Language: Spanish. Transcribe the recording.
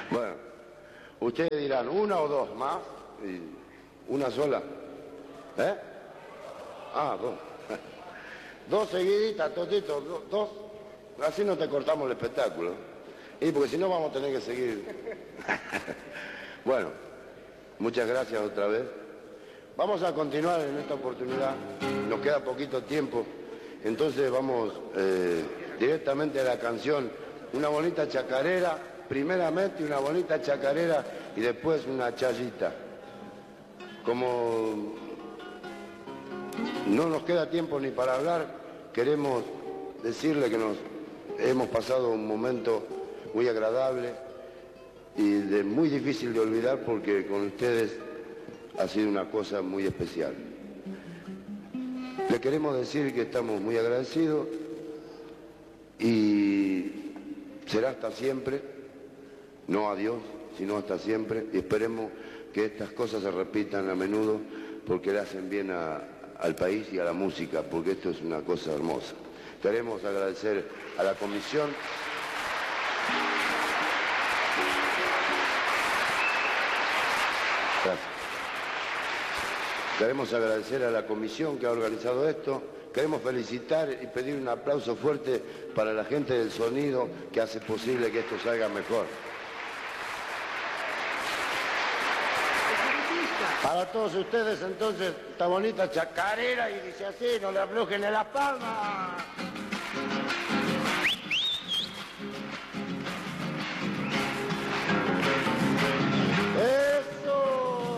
Bueno, ustedes dirán, ¿una o dos más? Y ¿una sola? ¿Eh? Ah, dos. Dos seguiditas, totito, dos. Así no te cortamos el espectáculo. Y porque si no vamos a tener que seguir. Bueno, muchas gracias otra vez. Vamos a continuar en esta oportunidad. Nos queda poquito tiempo. Entonces vamos directamente a la canción. Una bonita chacarera, primeramente una bonita chacarera y después una chayita. Como no nos queda tiempo ni para hablar, queremos decirle que nos hemos pasado un momento muy agradable y muy difícil de olvidar porque con ustedes ha sido una cosa muy especial. Le queremos decir que estamos muy agradecidos y será hasta siempre, no adiós, sino hasta siempre, y esperemos que estas cosas se repitan a menudo porque le hacen bien al país y a la música, porque esto es una cosa hermosa. Queremos agradecer a la comisión. Gracias. Queremos agradecer a la comisión que ha organizado esto. Queremos felicitar y pedir un aplauso fuerte para la gente del sonido que hace posible que esto salga mejor. Para todos ustedes, entonces, esta bonita chacarera y dice así, no le aflojen en las palmas.